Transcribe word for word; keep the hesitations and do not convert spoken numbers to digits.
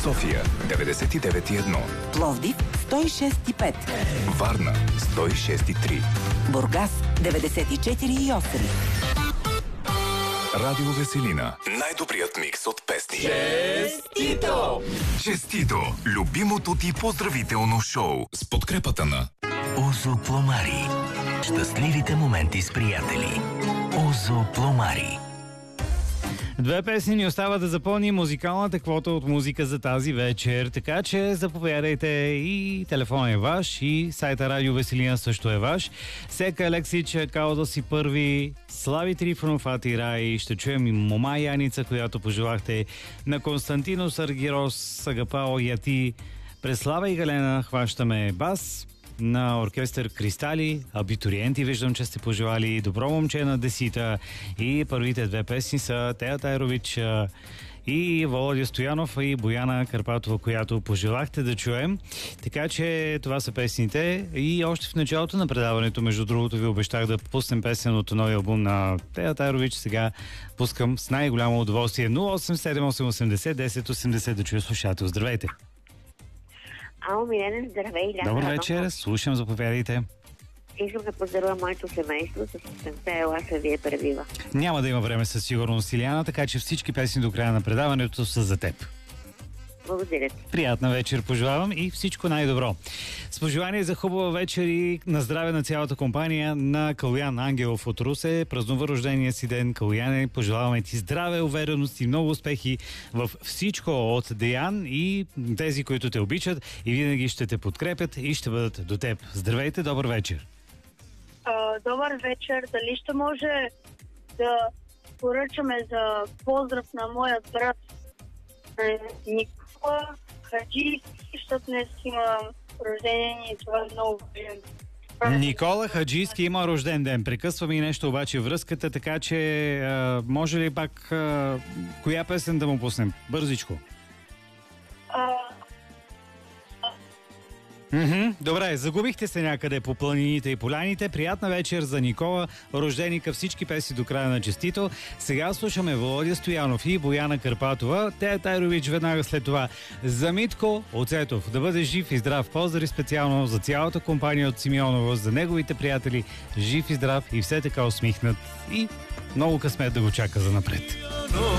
София деветдесет и девет и едно, Пловдив сто и шест и пет, Варна сто и шест и три, Бургас деветдесет и четири и осем. Радио Веселина. Най-добрият микс от песни. Честито! Честито! Любимото ти поздравително шоу с подкрепата на Озо Пломари. Щастливите моменти с приятели. Озо Пломари. Две песни ни остава да запълни музикалната квота от музика за тази вечер, така че заповядайте, и телефонът е ваш, и сайта Радио Веселина също е ваш. Сека Алексич, Каудо си първи, Слави Трифонов, Ати Рай, ще чуем и Мома Яница, която пожелахте, на Константинос Аргирос, Агапао Яти, през Слава и Галена хващаме бас, на оркестър Кристали, абитуриенти, виждам, че сте пожелали, Добро момче на Десита, и първите две песни са Тея Тайрович и Володя Стоянов и Бояна Карпатова, която пожелахте да чуем. Така че това са песните, и още в началото на предаването, между другото, ви обещах да пуснем песен от новия албум на Тея Тайрович. Сега пускам с най-голямо удоволствие. нула осем седем осем осемдесет десет осемдесет да чуя слушател. Здравейте! Ало, Милена, здравей. Добър вечер, слушам, заповядайте. Искам да поздравя моето семейство с песента Ела се вие пребива. Няма да има време със сигурност, Илияна, така че всички песни до края на предаването са за теб. Благодаря ти. Приятна вечер пожелавам и всичко най-добро. С пожелание за хубава вечер и на здраве на цялата компания на Калуян Ангелов от Русе. Празнува рождения си ден, Калуяне. Пожелаваме ти здраве, увереност и много успехи в всичко от Деян и тези, които те обичат и винаги ще те подкрепят и ще бъдат до теб. Здравейте, добър вечер. А, добър вечер. Дали ще може да поръчаме за поздрав на моят брат Никола Хаджийски, защото днес има рождение и това е много важно. Никола Хаджийски има рожден ден. Прекъсваме и нещо обаче връзката, така че а, може ли пак а, коя песен да му пуснем? Бързичко. А, Mm-hmm. Добре, загубихте се някъде по планините и поляните. Приятна вечер за Никола, рожденика, всички песни до края на Честито. Сега слушаме Володя Стоянов и Бояна Карпатова. Тея Тайрович веднага след това. За Митко Оцетов. Да бъде жив и здрав. Поздрави специално за цялата компания от Симеоново, за неговите приятели. Жив и здрав и все така усмихнат. И много късмет да го чака за напред.